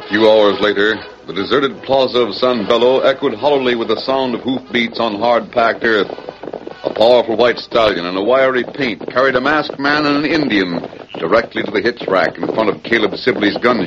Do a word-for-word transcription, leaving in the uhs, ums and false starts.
few hours later, the deserted plaza of San Bello echoed hollowly with the sound of hoofbeats on hard-packed earth. A powerful white stallion in a wiry paint carried a masked man and an Indian directly to the hitch rack in front of Caleb Sibley's gun